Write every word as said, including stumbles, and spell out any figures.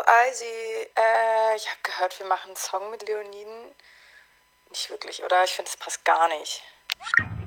Eisi. Äh, ich habe gehört, wir machen einen Song mit Leoniden. Nicht wirklich, oder? Ich finde, das passt gar nicht.